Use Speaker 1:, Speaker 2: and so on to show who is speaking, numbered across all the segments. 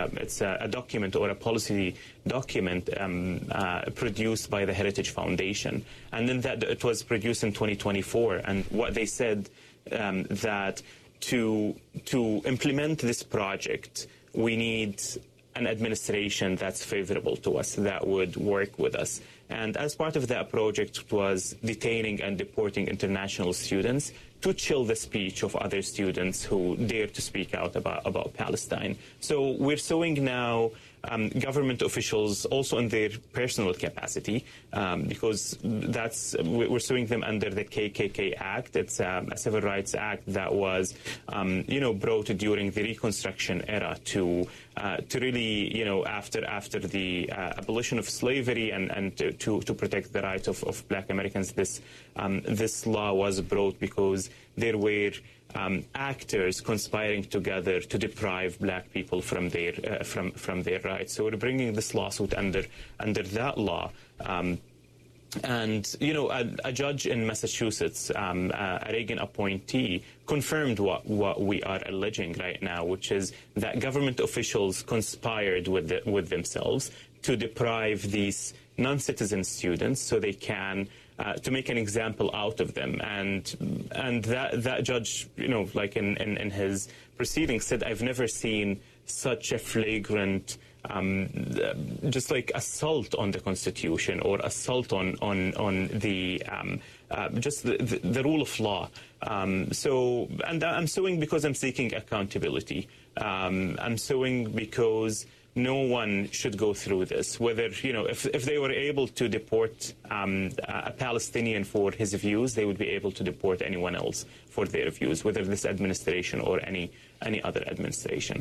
Speaker 1: a document or a policy document produced by the Heritage Foundation, and then that it was produced in 2024. And what they said that to implement this project, we need an administration that's favorable to us, that would work with us. And as part of that project was detaining and deporting international students to chill the speech of other students who dare to speak out about Palestine. So we're suing now government officials also in their personal capacity, because we're suing them under the KKK Act. It's a civil rights act that was, brought during the Reconstruction era to really, after the abolition of slavery and to protect the rights of Black Americans. This law was brought because there were actors conspiring together to deprive Black people from their rights. So we're bringing this lawsuit under that law. And, a judge in Massachusetts, a Reagan appointee, confirmed what we are alleging right now, which is that government officials conspired with themselves to deprive these non-citizen students so they can to make an example out of them. And that judge, in his proceedings said, I've never seen such a flagrant just like assault on the Constitution or assault on the just the rule of law. And I'm suing because I'm seeking accountability. I'm suing because no one should go through this. Whether, if they were able to deport a Palestinian for his views, they would be able to deport anyone else for their views, whether this administration or any other administration.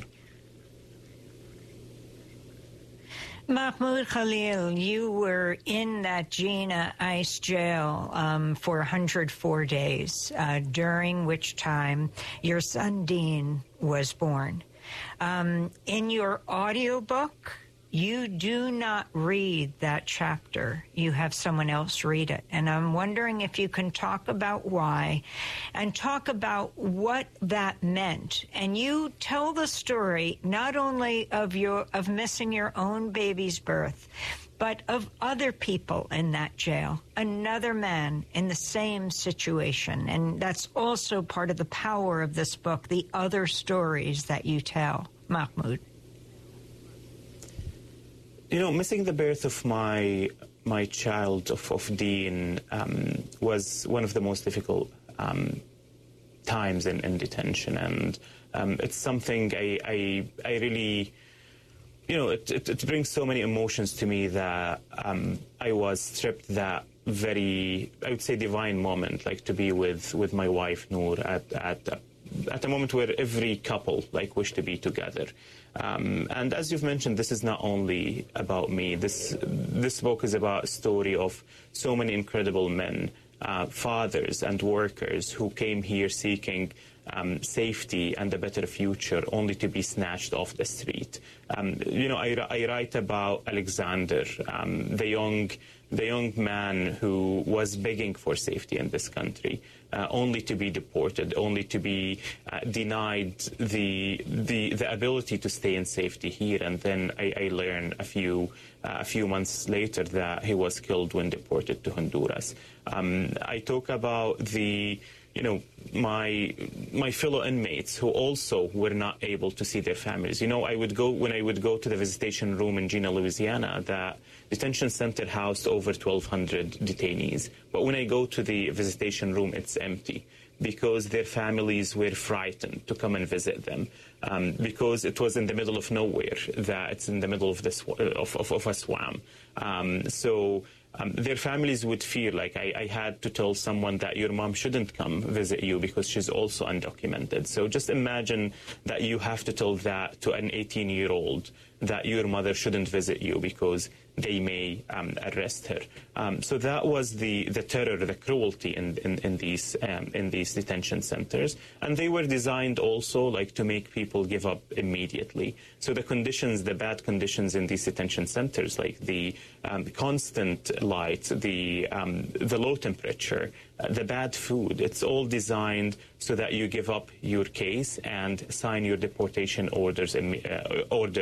Speaker 2: Mahmoud Khalil, you were in that Jena ICE jail for 104 days, during which time your son Dean was born. In your audiobook, you do not read that chapter. You have someone else read it. And I'm wondering if you can talk about why and talk about what that meant. And you tell the story not only of missing your own baby's birth, but of other people in that jail, another man in the same situation. And that's also part of the power of this book, the other stories that you tell. Mahmoud.
Speaker 1: Missing the birth of my child, of Dean, was one of the most difficult times in detention. And it's something I really... it brings so many emotions to me that I was stripped that very, I would say, divine moment, like to be with my wife, Noor, at a moment where every couple, wish to be together. And as you've mentioned, this is not only about me. This book is about a story of so many incredible men, fathers and workers who came here seeking safety and a better future, only to be snatched off the street. I write about Alexander, the young man who was begging for safety in this country, only to be deported, only to be denied the ability to stay in safety here. And then I learned a few months later that he was killed when deported to Honduras. I talk about my fellow inmates who also were not able to see their families. When I would go to the visitation room in Jena, Louisiana, the detention center housed over 1,200 detainees. But when I go to the visitation room, it's empty because their families were frightened to come and visit them, because it was in the middle of nowhere, that it's in the middle of a swamp. Their families would feel like I had to tell someone that your mom shouldn't come visit you because she's also undocumented. So just imagine that you have to tell that to an 18-year-old that your mother shouldn't visit you because they may arrest her. So that was the terror, the cruelty in these detention centers, and they were designed also to make people give up immediately. So the bad conditions in these detention centers, like the constant light, the low temperature, the bad food, it's all designed so that you give up your case and sign your deportation order